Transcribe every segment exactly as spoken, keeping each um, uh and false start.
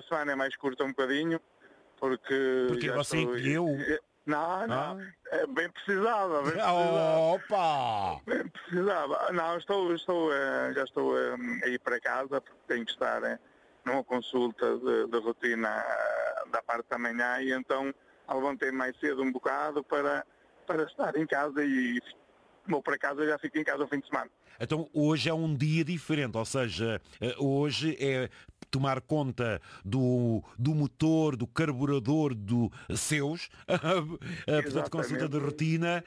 semana é mais curta um bocadinho, porque... Porque já você estou... encolheu? Não, não, Ah? é bem precisava, bem precisava. Opa! Bem precisava. Não, estou, estou, eh, já estou eh, a ir para casa, porque tenho que estar eh, numa consulta de, de rotina eh, da parte da manhã, e então levantei mais cedo um bocado para, para estar em casa e vou para casa e já fico em casa o fim de semana. Então hoje é um dia diferente, ou seja, eh, hoje é tomar conta do, do motor, do carburador do seus, portanto consulta de rotina,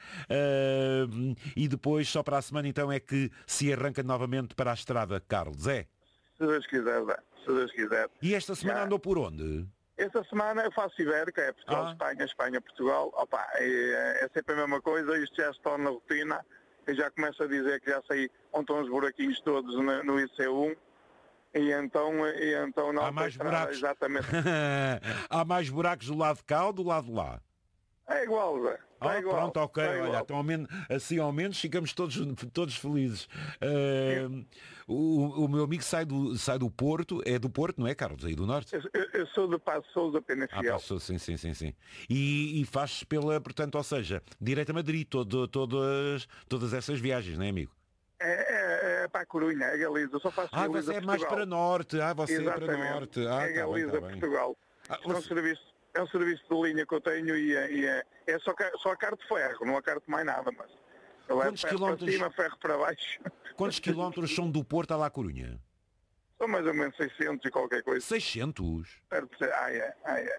uh, e depois só para a semana então é que se arranca novamente para a estrada, Carlos, é? Se Deus quiser, dá. Se Deus quiser. E esta semana Já. andou por onde? Esta semana eu faço Ibérica, é Portugal, Ah. Espanha, Espanha, Portugal. Opa, é, é sempre a mesma coisa, isto já se torna rotina. Eu já começo a dizer que já sei onde estão os buraquinhos todos no, no I C um. E então, e então não Há mais estrada, buracos. exatamente. Há mais buracos do lado de cá ou do lado de lá? É igual, Zé. Ah, É igual. pronto, ok, é olha, igual. então, ao menos, assim ao menos ficamos todos, todos felizes. Uh, o, o meu amigo sai do, sai do Porto, é do Porto, não é, Carlos? Aí do Norte? Eu, eu- eu sou de Passo Sousa, Ah, Penafiel. passou, sim, sim, sim, sim. E, e faz pela, portanto, ou seja, direito a Madrid, todo, todas, todas essas viagens, não é, amigo? É, é, é para a Corunha, é Galiza. Eu só faço Ah, Galiza, você é mais Portugal. para norte, ah, você é para Exatamente. norte. Ah, é tá bem, Galiza, tá bem. Portugal. Ah, Isto é, um você- serviço, é um serviço de linha que eu tenho e, é- e é, é só, ca- só a carro de ferro, não a carro de mais nada, mas eu levo Quantos ferro quilómetros- para cima, ferro para baixo. Quantos quilómetros são do Porto à La Corunha? São mais ou menos seiscentos e qualquer coisa. seiscentos? Perto de ser- Ah, é, ah, é.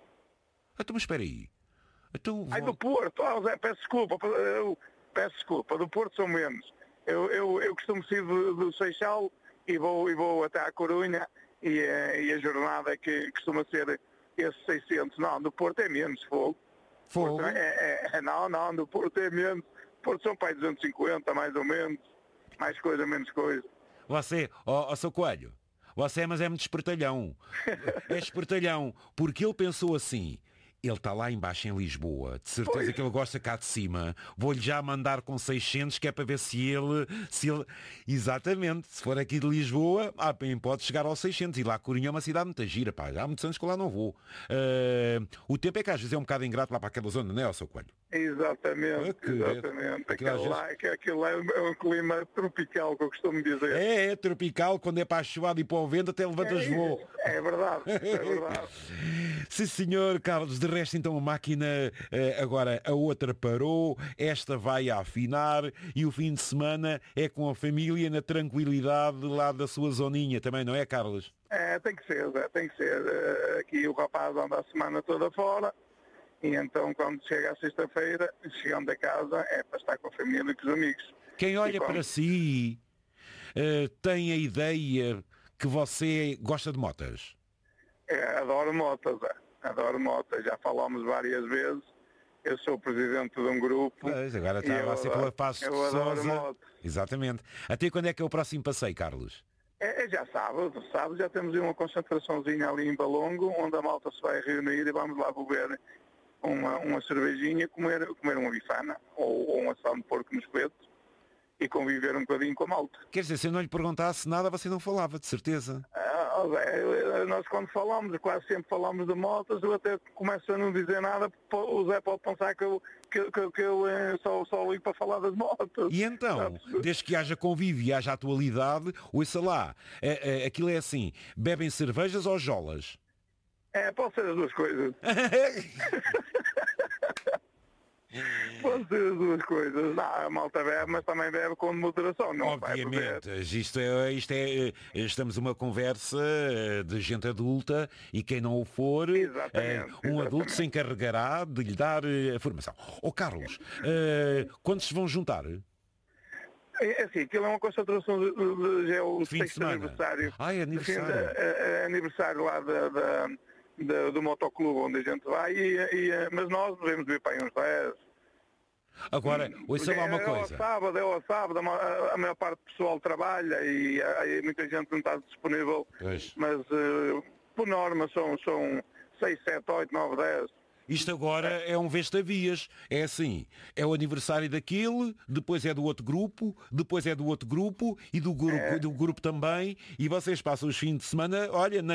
Então, mas espera aí. Então, Ai, vou- do Porto, ah, Zé, peço desculpa, eu peço desculpa, do Porto são menos. Eu, eu, eu costumo ser do, do Seixal e vou, e vou até à Corunha e, eh, e a jornada é que costuma ser esses seiscentos. Não, do Porto é menos, fogo. fogo. Porto é, é- é- não, não, do Porto é menos. Porto são para aí duzentos e cinquenta, mais ou menos. Mais coisa, menos coisa. Você, ó, ó seu Coelho, você é, mas é muito espertalhão. É espertalhão, porque ele pensou assim, ele está lá embaixo em Lisboa, de certeza Pois. que ele gosta cá de cima, vou-lhe já mandar com seiscentos, que é para ver se ele, se ele... Exatamente, se for aqui de Lisboa, ah, bem, pode chegar aos seiscentos, e lá a Coruña é uma cidade muito gira, pá, há muitos anos que eu lá não vou. Ah, o tempo é que às vezes é um bocado ingrato lá para aquela zona, não é, ó seu Coelho? Exatamente, Ah, que exatamente. aquilo às Aquilo lá, que- aquilo lá é um clima tropical, que eu costumo dizer. É, é tropical, quando é para a chuva e para o vento, até levantas É, voo. é verdade, é verdade. Sim, senhor, Carlos. De resto, então, a máquina, eh, agora a outra parou, esta vai a afinar e o fim de semana é com a família na tranquilidade lá da sua zoninha também, não é, Carlos? É, tem que ser, Zé, tem que ser. Eh, Aqui o rapaz anda a semana toda fora e então quando chega a sexta-feira, chegando a casa, é para estar com a família e com os amigos. Quem olha E como- para si eh, tem a ideia que você gosta de motas. É, adoro motas, Zé. Adoro motas. Já falámos várias vezes. Eu sou presidente de um grupo. Pois, agora e está eu você adoro- pela Passo Eu adoro Sousa. motas. Exatamente. Até quando é que é o próximo passeio, Carlos? É, é já sábado, sábado já temos uma concentraçãozinha ali em Balongo, onde a malta se vai reunir e vamos lá beber uma, uma cervejinha, comer, comer uma bifana ou, ou um assado de porco no espeto e conviver um bocadinho com a malta. Quer dizer, se eu não lhe perguntasse nada, você não falava, de certeza. Ah, ó Zé, eu- nós quando falamos, quase sempre falamos de motas, eu até começo a não dizer nada, porque o Zé pode pensar que eu, que, que, que eu eh, só, só ligo para falar das motas. E então, desde que haja convívio e haja atualidade, ouça lá, é, é, aquilo é assim, bebem cervejas ou jolas? É, pode ser as duas coisas. Pode ser as duas coisas. Não, a malta bebe, mas também bebe com moderação. Não vai beber. Obviamente, isto é, isto é, estamos uma conversa eh, de gente adulta e quem não o for, Exatamente, eh, um exatamente. adulto se encarregará de lhe dar eh, a formação. Ó Carlos, eh, quando se vão juntar? É assim, aquilo é uma concentração de, de, de, já é o Fim de sexto semana. aniversário. Ah, é aniversário. Fim de- é- é aniversário lá da, da, da- do motoclube onde a gente vai, e, e, mas nós devemos vir para aí uns dez. Agora, ouça lá uma é coisa. ao sábado, é ao sábado, a, ma- a maior parte do pessoal trabalha e aí muita gente não está disponível, Pois. mas eh, por norma são, são seis, sete, oito, nove, dez. Isto agora é um vestavias. É assim, é o aniversário daquele, depois é do outro grupo, depois é do outro grupo e do grupo, do grupo também, e vocês passam os fins de semana, olha, na